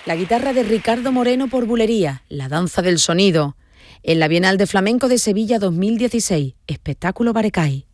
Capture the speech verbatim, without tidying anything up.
La guitarra de Ricardo Moreno por Bulería, la danza del sonido. En la Bienal de Flamenco de Sevilla dos mil dieciséis, espectáculo Barecay.